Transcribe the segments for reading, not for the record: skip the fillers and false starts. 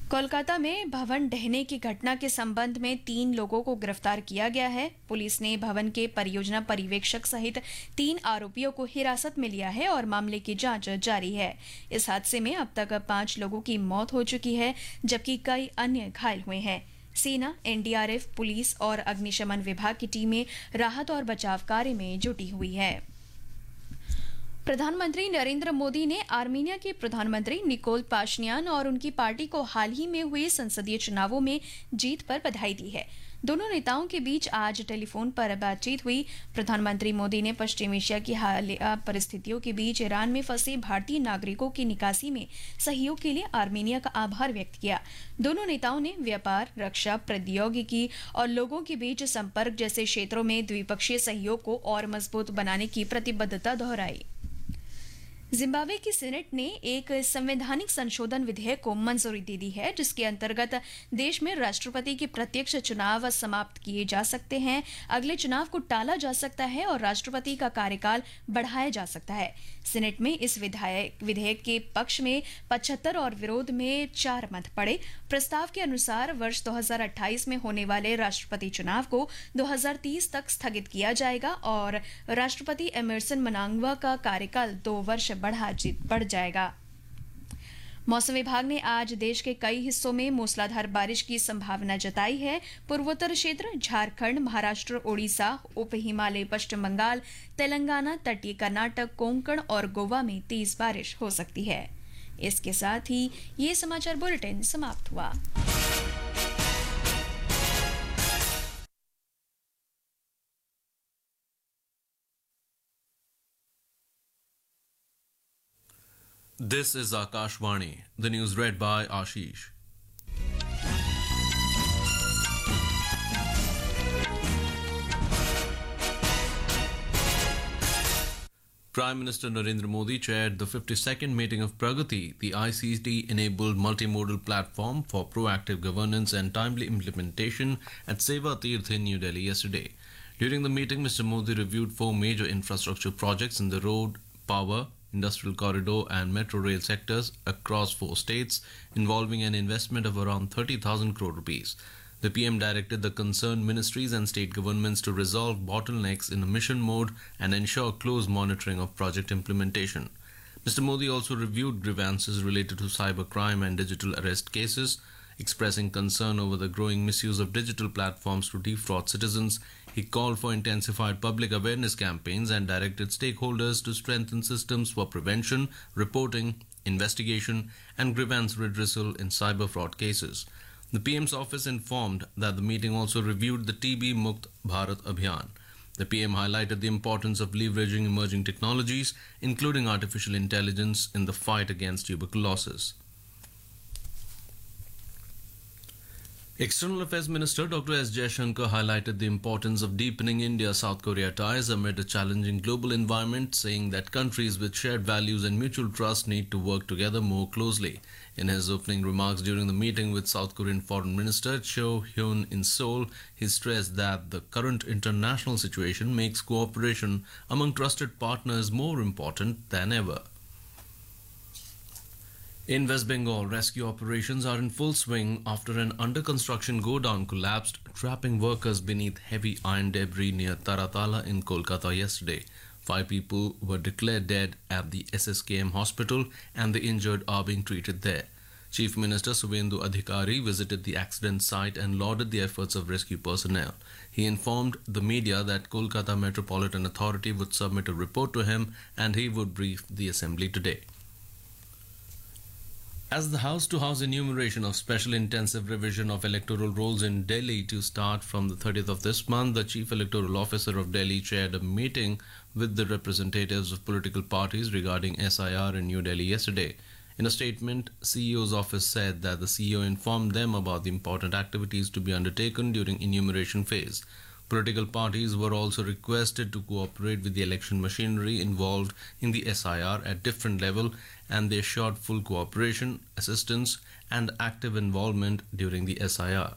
कोलकाता में भवन ढहने की घटना के संबंध में 3 लोगों को गिरफ्तार किया गया है। पुलिस ने भवन के परियोजना पर्यवेक्षक सहित 3 आरोपियों को हिरासत में लिया है और मामले की जांच जारी है। इस हादसे में अब तक 5 लोगों की मौत हो चुकी है, जबकि कई अन्य घायल हुए हैं। सेना, एनडीआरएफ, पुलिस और अग्निशमन विभाग की टीमें राहत और बचाव कार्य में जुटी हुई है। प्रधानमंत्री नरेंद्र मोदी ने आर्मेनिया के प्रधानमंत्री निकोल पाशनियान और उनकी पार्टी को हाल ही में हुए संसदीय चुनावों में जीत पर बधाई दी है। दोनों नेताओं के बीच आज टेलीफोन पर बातचीत हुई। प्रधानमंत्री मोदी ने पश्चिम एशिया की हालिया परिस्थितियों के बीच ईरान में फंसे भारतीय नागरिकों की निकासी में सहयोग के लिए आर्मेनिया का आभार व्यक्त किया। दोनों नेताओं ने व्यापार, रक्षा, प्रौद्योगिकी और लोगों के बीच संपर्क जैसे क्षेत्रों में द्विपक्षीय सहयोग को और मजबूत बनाने की प्रतिबद्धता दोहराई। जिम्बाब्वे की सीनेट ने एक संवैधानिक संशोधन विधेयक को मंजूरी दे दी है, जिसके अंतर्गत देश में राष्ट्रपति के प्रत्यक्ष चुनाव समाप्त किए जा सकते हैं, अगले चुनाव को टाला जा सकता है और राष्ट्रपति का कार्यकाल बढ़ाया जा सकता है। सीनेट में इस विधेयक के पक्ष में 75 और विरोध में 4 मत पड़े। प्रस्ताव के अनुसार वर्ष 2028 में होने वाले राष्ट्रपति चुनाव को 2030 तक स्थगित किया जाएगा और राष्ट्रपति एमरसन मनांगवा का कार्यकाल 2 वर्ष बढ़ जाएगा। मौसम विभाग ने आज देश के कई हिस्सों में मूसलाधार बारिश की संभावना जताई है। पूर्वोत्तर क्षेत्र, झारखंड, महाराष्ट्र, ओडिशा, उप हिमालय, पश्चिम बंगाल, तेलंगाना, तटीय कर्नाटक, कोंकण और गोवा में तेज बारिश हो सकती है। इसके साथ ही ये समाचार बुलेटिन समाप्त हुआ। This is Akashvani. The news read by Ashish. Prime Minister Narendra Modi chaired the 52nd meeting of Pragati, the ICT-enabled multimodal platform for proactive governance and timely implementation at Seva Tirth in New Delhi yesterday. During the meeting, Mr. Modi reviewed 4 major infrastructure projects in the road, power, industrial corridor and metro rail sectors across 4 states, involving an investment of around 30,000 crore rupees. The PM directed the concerned ministries and state governments to resolve bottlenecks in a mission mode and ensure close monitoring of project implementation. Mr. Modi also reviewed grievances related to cybercrime and digital arrest cases. Expressing concern over the growing misuse of digital platforms to defraud citizens, he called for intensified public awareness campaigns and directed stakeholders to strengthen systems for prevention, reporting, investigation, and grievance redressal in cyber fraud cases. The PM's office informed that the meeting also reviewed the TB Mukt Bharat Abhiyan. The PM highlighted the importance of leveraging emerging technologies, including artificial intelligence, in the fight against tuberculosis. External Affairs Minister Dr. S. Jaishankar highlighted the importance of deepening India-South Korea ties amid a challenging global environment, saying that countries with shared values and mutual trust need to work together more closely. In his opening remarks during the meeting with South Korean Foreign Minister Cho Hyun in Seoul, he stressed that the current international situation makes cooperation among trusted partners more important than ever. In West Bengal, rescue operations are in full swing after an under-construction godown collapsed, trapping workers beneath heavy iron debris near Taratala in Kolkata yesterday. 5 people were declared dead at the SSKM hospital and the injured are being treated there. Chief Minister Suvendu Adhikari visited the accident site and lauded the efforts of rescue personnel. He informed the media that Kolkata Metropolitan Authority would submit a report to him and he would brief the Assembly today. As the house-to-house enumeration of special intensive revision of electoral rolls in Delhi to start from the 30th of this month, the Chief Electoral Officer of Delhi chaired a meeting with the representatives of political parties regarding SIR in New Delhi yesterday. In a statement, CEO's office said that the CEO informed them about the important activities to be undertaken during enumeration phase. Political parties were also requested to cooperate with the election machinery involved in the SIR at different level, and they assured full cooperation, assistance and active involvement during the SIR.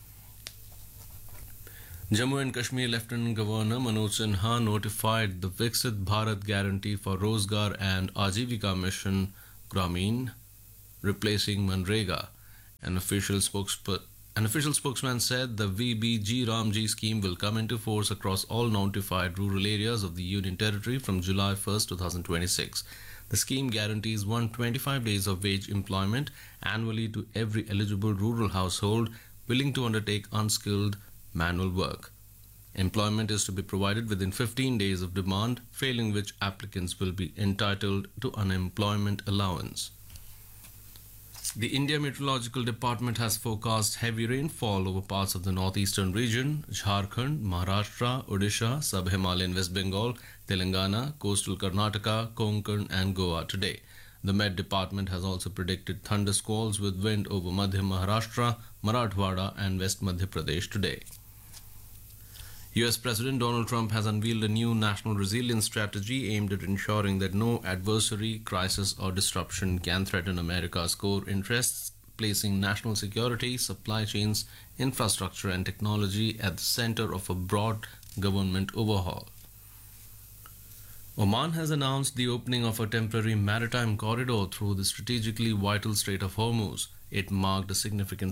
Jammu and Kashmir Lieutenant Governor Manoj Sinha notified the Viksit Bharat Guarantee for Rozgar and Ajivika Mission Grameen, replacing Manrega, An official spokesman said the VBG Ramji scheme will come into force across all notified rural areas of the Union Territory from July 1st, 2026. The scheme guarantees 125 days of wage employment annually to every eligible rural household willing to undertake unskilled manual work. Employment is to be provided within 15 days of demand, failing which applicants will be entitled to unemployment allowance. The India Meteorological Department has forecast heavy rainfall over parts of the northeastern region, Jharkhand, Maharashtra, Odisha, Sub-Himalayan West Bengal, Telangana, coastal Karnataka, Konkan and Goa today. The Met Department has also predicted thunder squalls with wind over Madhya Maharashtra, Marathwada and West Madhya Pradesh today. US President Donald Trump has unveiled a new national resilience strategy aimed at ensuring that no adversary, crisis, or disruption can threaten America's core interests, placing national security, supply chains, infrastructure, and technology at the center of a broad government overhaul. Oman has announced the opening of a temporary maritime corridor through the strategically vital Strait of Hormuz. It marked a significant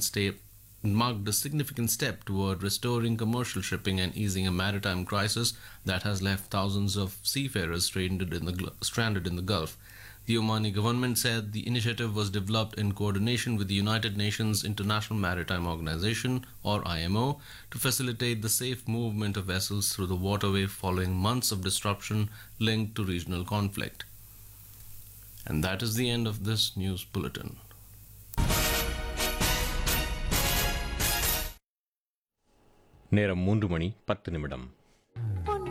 step toward restoring commercial shipping and easing a maritime crisis that has left thousands of seafarers stranded in the Gulf. The Omani government said the initiative was developed in coordination with the United Nations International Maritime Organization, or IMO, to facilitate the safe movement of vessels through the waterway following months of disruption linked to regional conflict. And that is the end of this news bulletin. நேரம் 3:10 நிமிடம்.